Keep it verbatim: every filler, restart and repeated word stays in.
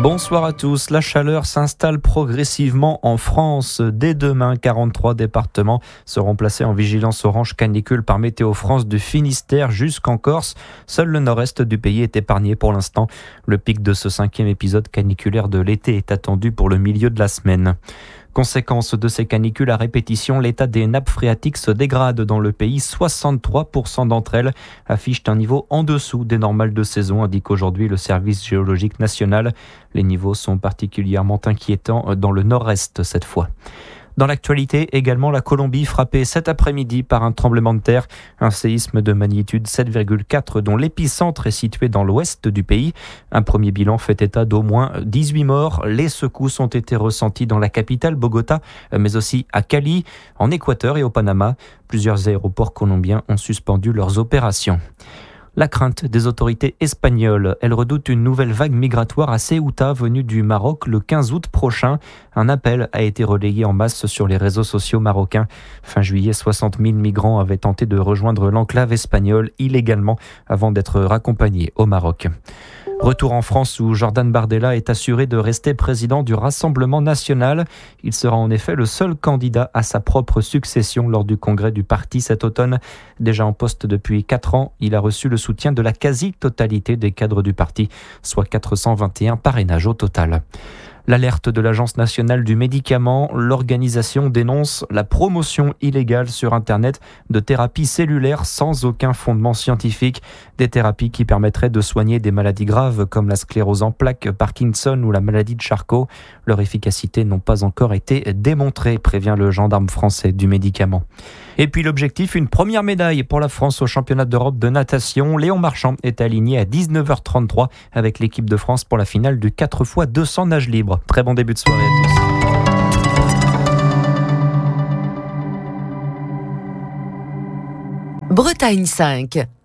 Bonsoir à tous. La chaleur s'installe progressivement en France. Dès demain, quarante-trois départements seront placés en vigilance orange canicule par Météo France du Finistère jusqu'en Corse. Seul le nord-est du pays est épargné pour l'instant. Le pic de ce cinquième épisode caniculaire de l'été est attendu pour le milieu de la semaine. Conséquence de ces canicules à répétition, l'état des nappes phréatiques se dégrade dans le pays. soixante-trois pour cent d'entre elles affichent un niveau en dessous des normales de saison, indique aujourd'hui le service géologique national. Les niveaux sont particulièrement inquiétants dans le nord-est cette fois. Dans l'actualité, également la Colombie frappée cet après-midi par un tremblement de terre, un séisme de magnitude sept virgule quatre dont l'épicentre est situé dans l'ouest du pays. Un premier bilan fait état d'au moins dix-huit morts. Les secousses ont été ressenties dans la capitale Bogota, mais aussi à Cali, en Équateur et au Panama. Plusieurs aéroports colombiens ont suspendu leurs opérations. La crainte des autorités espagnoles. Elles redoutent une nouvelle vague migratoire à Ceuta venue du Maroc le quinze août prochain. Un appel a été relayé en masse sur les réseaux sociaux marocains. Fin juillet, soixante mille migrants avaient tenté de rejoindre l'enclave espagnole illégalement avant d'être raccompagnés au Maroc. Retour en France où Jordan Bardella est assuré de rester président du Rassemblement national. Il sera en effet le seul candidat à sa propre succession lors du congrès du parti cet automne. Déjà en poste depuis quatre ans, il a reçu le soutien de la quasi-totalité des cadres du parti, soit quatre cent vingt et un parrainages au total. L'alerte de l'Agence nationale du médicament, l'organisation dénonce la promotion illégale sur Internet de thérapies cellulaires sans aucun fondement scientifique. Des thérapies qui permettraient de soigner des maladies graves comme la sclérose en plaques, Parkinson ou la maladie de Charcot. Leur efficacité n'a pas encore été démontrée, prévient le gendarme français du médicament. Et puis l'objectif, une première médaille pour la France au championnat d'Europe de natation. Léon Marchand est aligné à dix-neuf heures trente-trois avec l'équipe de France pour la finale du quatre fois deux cents nage libre. Très bon début de soirée à tous. Bretagne cinq.